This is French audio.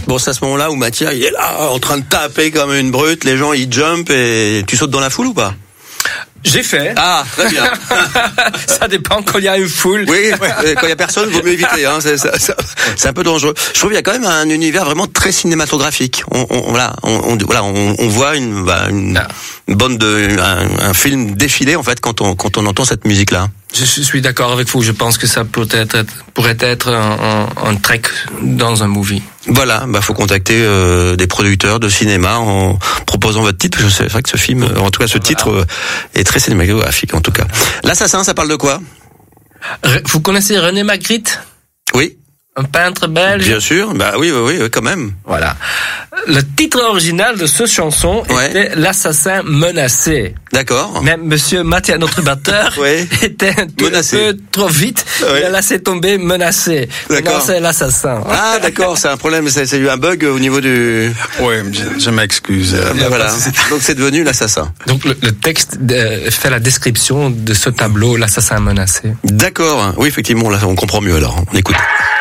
Bon, c'est à ce moment-là où Mathia, il est là, en train de taper comme une brute, les gens, ils jumpent et tu sautes dans la foule ou pas? J'ai fait. Ah, très bien. Ça dépend quand il y a une foule. Oui, quand il y a personne, vaut mieux éviter, hein. C'est un peu dangereux. Je trouve qu'il y a quand même un univers vraiment très cinématographique. On voit une bande un film défiler, en fait, quand on entend cette musique-là. Je suis d'accord avec vous. Je pense que ça pourrait être un track dans un movie. Voilà, faut contacter des producteurs de cinéma en proposant votre titre. Parce que c'est vrai que ce film, en tout cas ce titre, est très cinématographique en tout cas. L'Assassin, ça parle de quoi? Vous connaissez René Magritte? Oui. Un peintre belge? Bien sûr, oui, quand même. Voilà. Le titre original de cette chanson était L'Assassin menacé. D'accord. Mais monsieur Mathia, notre batteur, était un peu trop vite. Il a laissé tomber menacé. D'accord. Non, c'est L'Assassin. Ah, d'accord, c'est un problème. C'est eu un bug au niveau du... Oui, je m'excuse. Voilà. Donc c'est devenu L'Assassin. Donc le texte fait la description de ce tableau, L'Assassin menacé. D'accord. Oui, effectivement, là, on comprend mieux alors. On écoute.